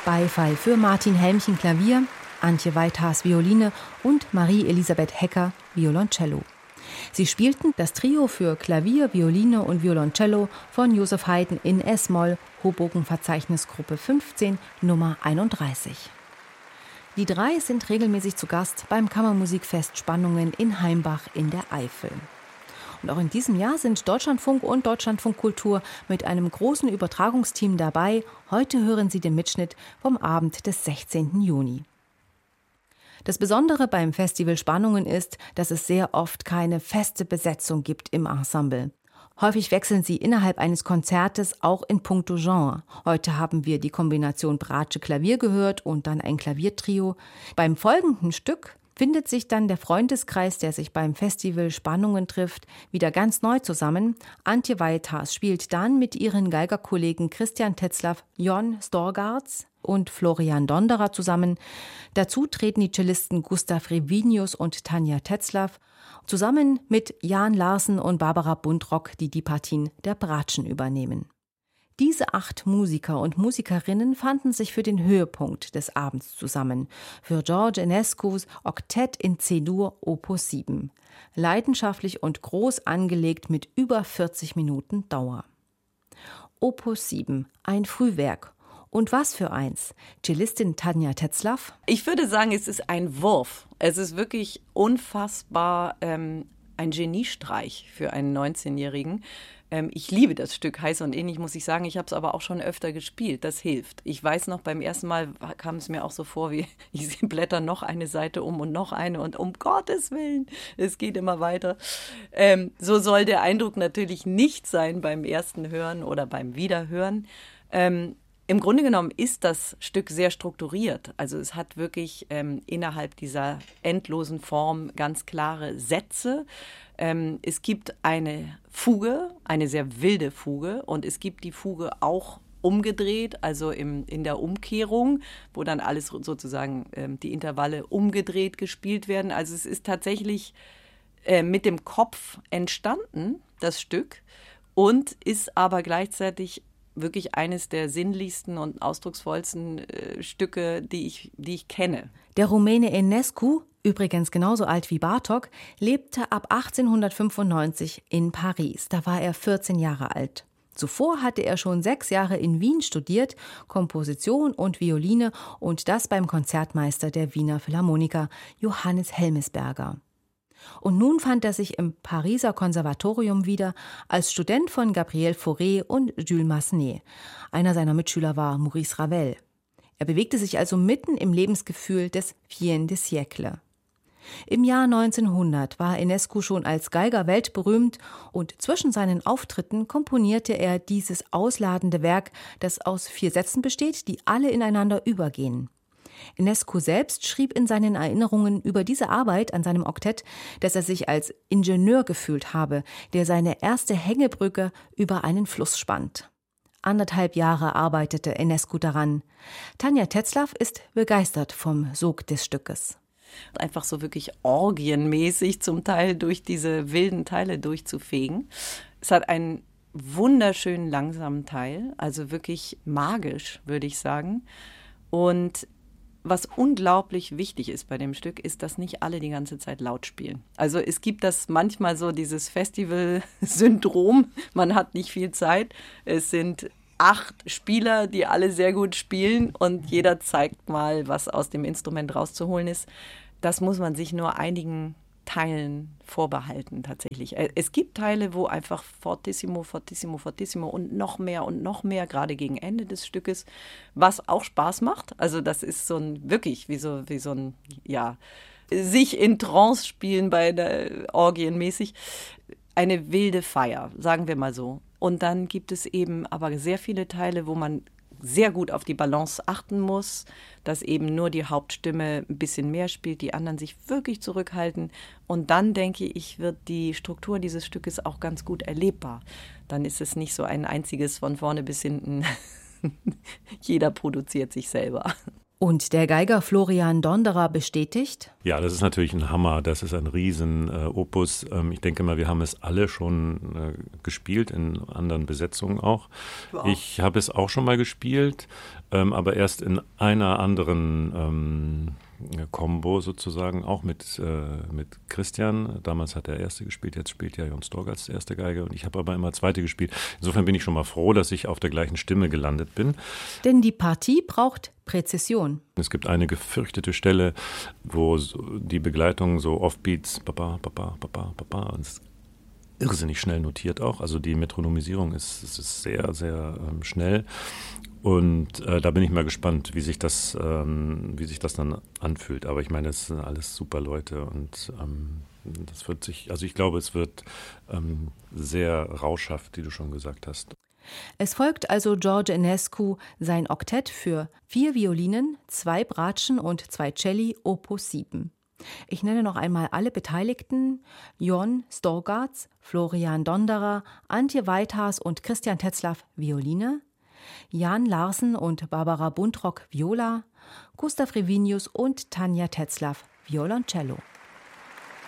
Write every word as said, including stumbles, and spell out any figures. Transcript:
Beifall für Martin Helmchen Klavier, Antje Weithaas Violine und Marie-Elisabeth Hecker Violoncello. Sie spielten das Trio für Klavier, Violine und Violoncello von Joseph Haydn in S-Moll, Hoboken-Verzeichnisgruppe fünfzehn, Nummer einunddreißig. Die drei sind regelmäßig zu Gast beim Kammermusikfest Spannungen in Heimbach in der Eifel. Und auch in diesem Jahr sind Deutschlandfunk und Deutschlandfunk Kultur mit einem großen Übertragungsteam dabei. Heute hören Sie den Mitschnitt vom Abend des sechzehnten Juni. Das Besondere beim Festival Spannungen ist, dass es sehr oft keine feste Besetzung gibt im Ensemble. Häufig wechseln sie innerhalb eines Konzertes auch in puncto Genre. Heute haben wir die Kombination Bratsche Klavier gehört und dann ein Klaviertrio. Beim folgenden Stück findet sich dann der Freundeskreis, der sich beim Festival Spannungen trifft, wieder ganz neu zusammen. Antje Weithaas spielt dann mit ihren Geigerkollegen Christian Tetzlaff, Jon Storgarts und Florian Donderer zusammen. Dazu treten die Cellisten Gustav Revinius und Tanja Tetzlaff zusammen mit Jan Larsen und Barbara Buntrock, die die Partien der Bratschen übernehmen. Diese acht Musiker und Musikerinnen fanden sich für den Höhepunkt des Abends zusammen, für George Enescus Oktett in C-Dur Opus sieben. Leidenschaftlich und groß angelegt mit über vierzig Minuten Dauer. Opus sieben, ein Frühwerk. Und was für eins? Cellistin Tanja Tetzlaff? Ich würde sagen, es ist ein Wurf. Es ist wirklich unfassbar ähm, ein Geniestreich für einen neunzehnjährigen. Ähm, ich liebe das Stück, heiß und ähnlich, muss ich sagen. Ich habe es aber auch schon öfter gespielt. Das hilft. Ich weiß noch, beim ersten Mal kam es mir auch so vor, wie ich blätter noch eine Seite um und noch eine und um Gottes Willen, es geht immer weiter. Ähm, so soll der Eindruck natürlich nicht sein beim ersten Hören oder beim Wiederhören. Ähm, Im Grunde genommen ist das Stück sehr strukturiert. Also es hat wirklich ähm, innerhalb dieser endlosen Form ganz klare Sätze. Ähm, es gibt eine Fuge, eine sehr wilde Fuge, und es gibt die Fuge auch umgedreht, also im, in der Umkehrung, wo dann alles sozusagen ähm, die Intervalle umgedreht gespielt werden. Also es ist tatsächlich äh, mit dem Kopf entstanden, das Stück, und ist aber gleichzeitig wirklich eines der sinnlichsten und ausdrucksvollsten äh, Stücke, die ich, die ich kenne. Der Rumäne Enescu, übrigens genauso alt wie Bartók, lebte ab achtzehnhundertfünfundneunzig in Paris. Da war er vierzehn Jahre alt. Zuvor hatte er schon sechs Jahre in Wien studiert, Komposition und Violine, und das beim Konzertmeister der Wiener Philharmoniker, Johannes Helmesberger. Und nun fand er sich im Pariser Konservatorium wieder als Student von Gabriel Fauré und Jules Massenet. Einer seiner Mitschüler war Maurice Ravel. Er bewegte sich also mitten im Lebensgefühl des Fin de siècle. Im Jahr neunzehnhundert war Enescu schon als Geiger weltberühmt, und zwischen seinen Auftritten komponierte er dieses ausladende Werk, das aus vier Sätzen besteht, die alle ineinander übergehen. Enescu selbst schrieb in seinen Erinnerungen über diese Arbeit an seinem Oktett, dass er sich als Ingenieur gefühlt habe, der seine erste Hängebrücke über einen Fluss spannt. Anderthalb Jahre arbeitete Enescu daran. Tanja Tetzlaff ist begeistert vom Sog des Stückes. Einfach so wirklich orgienmäßig zum Teil durch diese wilden Teile durchzufegen. Es hat einen wunderschönen langsamen Teil, also wirklich magisch, würde ich sagen. Und was unglaublich wichtig ist bei dem Stück, ist, dass nicht alle die ganze Zeit laut spielen. Also es gibt das manchmal so, dieses Festival-Syndrom, man hat nicht viel Zeit. Es sind acht Spieler, die alle sehr gut spielen, und jeder zeigt mal, was aus dem Instrument rauszuholen ist. Das muss man sich nur einigen Teilen vorbehalten tatsächlich. Es gibt Teile, wo einfach fortissimo, fortissimo, fortissimo und noch mehr und noch mehr, gerade gegen Ende des Stückes, was auch Spaß macht. Also das ist so ein, wirklich wie so, wie so ein, ja, sich in Trance spielen bei der Orgienmäßig. Eine wilde Feier, sagen wir mal so. Und dann gibt es eben aber sehr viele Teile, wo man sehr gut auf die Balance achten muss, dass eben nur die Hauptstimme ein bisschen mehr spielt, die anderen sich wirklich zurückhalten. Und dann, denke ich, wird die Struktur dieses Stückes auch ganz gut erlebbar. Dann ist es nicht so ein einziges von vorne bis hinten, jeder produziert sich selber. Und der Geiger Florian Donderer bestätigt? Ja, das ist natürlich ein Hammer. Das ist ein Riesen-Opus. Ähm, ich denke mal, wir haben es alle schon äh, gespielt, in anderen Besetzungen auch. Wow. Ich habe es auch schon mal gespielt, ähm, aber erst in einer anderen ähm, Combo sozusagen, auch mit, äh, mit Christian. Damals hat der Erste gespielt, jetzt spielt ja Jon Stork als erste Geige und ich habe aber immer Zweite gespielt. Insofern bin ich schon mal froh, dass ich auf der gleichen Stimme gelandet bin. Denn die Partie braucht Präzision. Es gibt eine gefürchtete Stelle, wo so die Begleitung so Offbeats, Papa, Papa, Papa, Papa, und es ist irrsinnig schnell notiert auch. Also die Metronomisierung ist, ist sehr, sehr ähm, schnell. Und äh, da bin ich mal gespannt, wie sich das, ähm, wie sich das dann anfühlt. Aber ich meine, es sind alles super Leute und ähm, das wird sich, also ich glaube, es wird ähm, sehr rauschhaft, wie du schon gesagt hast. Es folgt also George Enescu sein Oktett für vier Violinen, zwei Bratschen und zwei Celli, Opus sieben. Ich nenne noch einmal alle Beteiligten: Jon Storgats, Florian Donderer, Antje Weithaas und Christian Tetzlaff, Violine, Jan Larsen und Barbara Buntrock, Viola, Gustav Revinius und Tanja Tetzlaff, Violoncello.